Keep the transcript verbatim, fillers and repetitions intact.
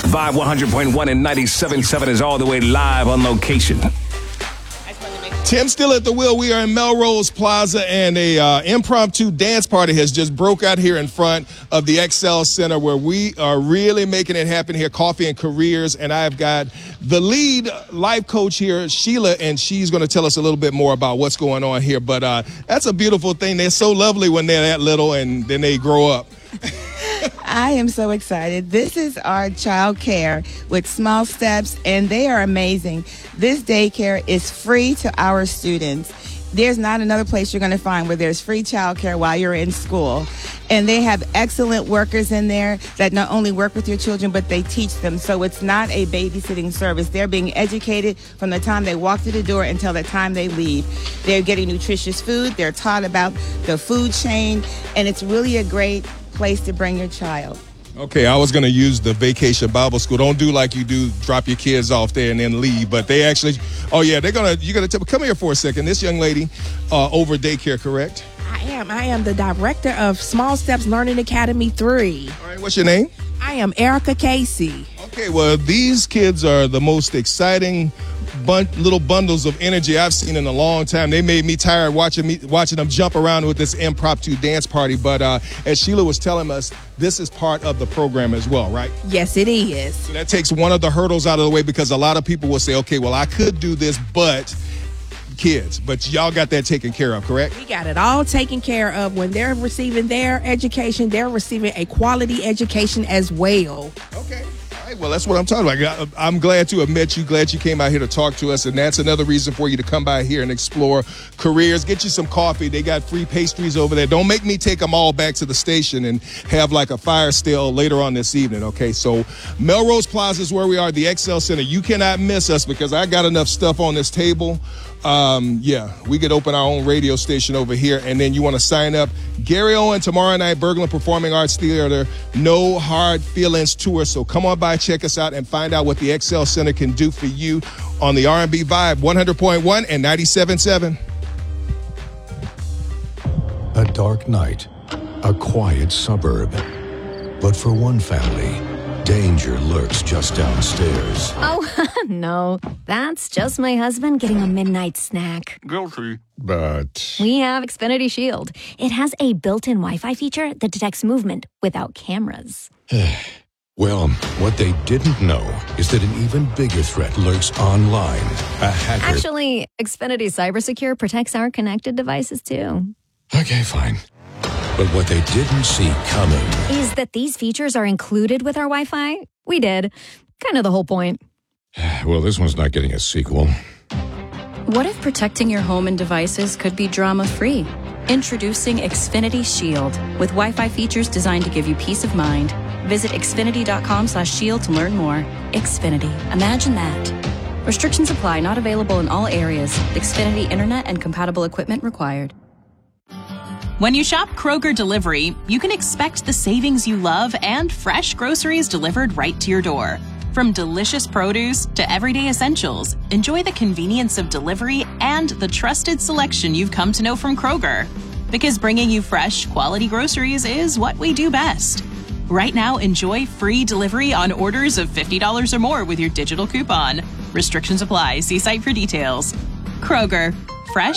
Vibe one hundred point one and ninety-seven point seven is all the way live on location. Tim still at the wheel. We are in Melrose Plaza, and a uh, impromptu dance party has just broke out here in front of the Excel Center, where we are really making it happen here, Coffee and Careers. And I've got the lead life coach here, Sheila, and she's going to tell us a little bit more about what's going on here. But uh, that's a beautiful thing. They're so lovely when they're that little, and then they grow up. I am so excited. This is our child care with Small Steps, and they are amazing. This daycare is free to our students. There's not another place you're going to find where there's free child care while you're in school. And they have excellent workers in there that not only work with your children, but they teach them. So it's not a babysitting service. They're being educated from the time they walk through the door until the time they leave. They're getting nutritious food. They're taught about the food chain, and it's really a great place to bring your child. Okay, I was going to use the Vacation Bible School. Don't do like you do, drop your kids off there and then leave. But they actually, oh yeah, they're going to, you're going to tell, come here for a second. This young lady uh, over daycare, correct? I am. I am the director of Small Steps Learning Academy three. All right, what's your name? I am Erica Casey. Okay, well, these kids are the most exciting bun- little bundles of energy I've seen in a long time. They made me tired watching me watching them jump around with this impromptu dance party. But uh, as Sheila was telling us, this is part of the program as well, right? Yes, it is. So that takes one of the hurdles out of the way, because a lot of people will say, okay, well, I could do this, but kids. But y'all got that taken care of, correct? We got it all taken care of. When they're receiving their education, they're receiving a quality education as well. Okay. All right, well, that's what I'm talking about. I'm glad to have met you. Glad you came out here to talk to us. And that's another reason for you to come by here and explore careers. Get you some coffee. They got free pastries over there. Don't make me take them all back to the station and have like a fire sale later on this evening, okay? So Melrose Plaza is where we are, the Excel Center. You cannot miss us, because I got enough stuff on this table. Um, yeah, we could open our own radio station over here. And then you want to sign up. Gary Owen tomorrow night, Berglund Performing Arts Theater, No Hard Feelings Tour. So come on by, check us out, and find out what the Excel Center can do for you on the R and B Vibe one hundred point one and ninety-seven point seven. A dark night, a quiet suburb. But for one family, danger lurks just downstairs. Oh, no. That's just my husband getting a midnight snack. Guilty. But We have Xfinity Shield. It has a built-in Wi-Fi feature that detects movement without cameras. well, what they didn't know is that an even bigger threat lurks online. A hacker. Actually, Xfinity CyberSecure protects our connected devices, too. Okay, fine. But what they didn't see coming is that these features are included with our Wi-Fi. We did. Kind of the whole point. Well, this one's not getting a sequel. What if protecting your home and devices could be drama-free? Introducing Xfinity Shield, with Wi-Fi features designed to give you peace of mind. Visit xfinity.com slash shield to learn more. Xfinity. Imagine that. Restrictions apply. Not available in all areas. Xfinity Internet and compatible equipment required. When you shop Kroger Delivery, you can expect the savings you love and fresh groceries delivered right to your door. From delicious produce to everyday essentials, enjoy the convenience of delivery and the trusted selection you've come to know from Kroger. Because bringing you fresh, quality groceries is what we do best. Right now, enjoy free delivery on orders of fifty dollars or more with your digital coupon. Restrictions apply. See site for details. Kroger,